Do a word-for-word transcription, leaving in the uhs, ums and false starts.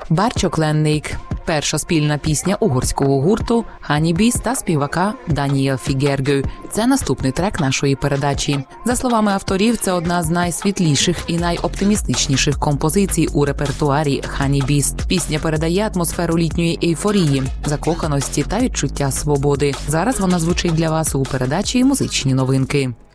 «Барчок ленник» – перша спільна пісня угорського гурту «Honeybees» та співака Даніел Фігергő. Це наступний трек нашої передачі. За словами авторів, це одна з найсвітліших і найоптимістичніших композицій у репертуарі «Honeybees». Пісня передає атмосферу літньої ейфорії, закоханості та відчуття свободи. Зараз вона звучить для вас у передачі «Музичні новинки».